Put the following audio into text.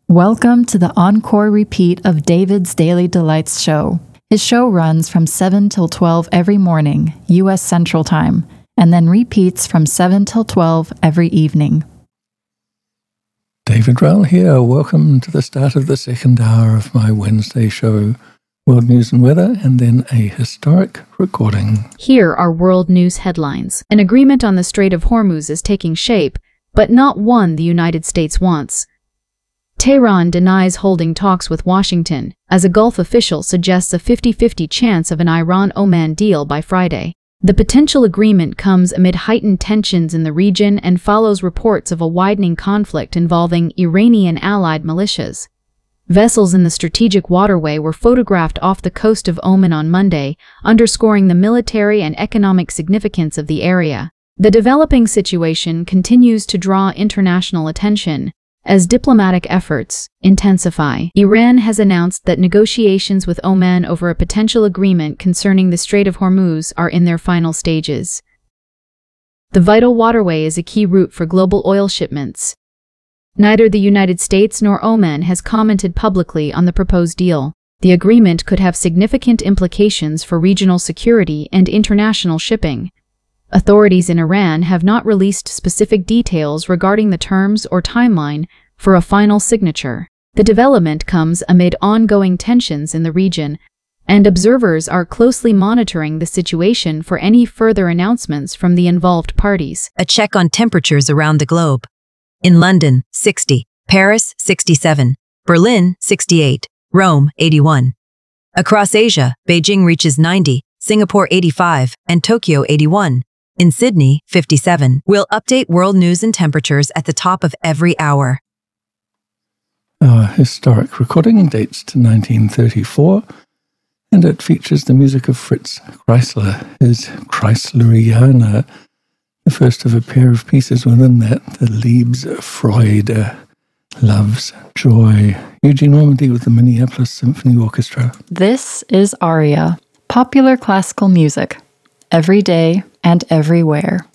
Welcome to the encore repeat of David's Daily Delights show. His show runs from 7 till 12 every morning, U.S. Central Time, and then repeats from 7 till 12 every evening. David Rowell here. Welcome to the start of the second hour of my Wednesday show, World News and Weather, and then a historic recording. Here are world news headlines. An agreement on the Strait of Hormuz is taking shape, but not one the United States wants. Tehran denies holding talks with Washington, as a Gulf official suggests a 50-50 chance of an Iran-Oman deal by Friday. The potential agreement comes amid heightened tensions in the region and follows reports of a widening conflict involving Iranian-allied militias. Vessels in the strategic waterway were photographed off the coast of Oman on Monday, underscoring the military and economic significance of the area. The developing situation continues to draw international attention as diplomatic efforts intensify. Iran has announced that negotiations with Oman over a potential agreement concerning the Strait of Hormuz are in their final stages. The vital waterway is a key route for global oil shipments. Neither the United States nor Oman has commented publicly on the proposed deal. The agreement could have significant implications for regional security and international shipping. Authorities in Iran have not released specific details regarding the terms or timeline for a final signature. The development comes amid ongoing tensions in the region, and observers are closely monitoring the situation for any further announcements from the involved parties. A check on temperatures around the globe. In London, 60. Paris, 67. Berlin, 68. Rome, 81. Across Asia, Beijing reaches 90, Singapore 85, and Tokyo 81. In Sydney, 57. We'll update world news and temperatures at the top of every hour. Our historic recording dates to 1934, and it features the music of Fritz Kreisler, his Kreisleriana, the first of a pair of pieces within that, the Liebesfreude, Love's Joy, Eugene Normandy with the Minneapolis Symphony Orchestra. This is Aria, popular classical music, every day and everywhere.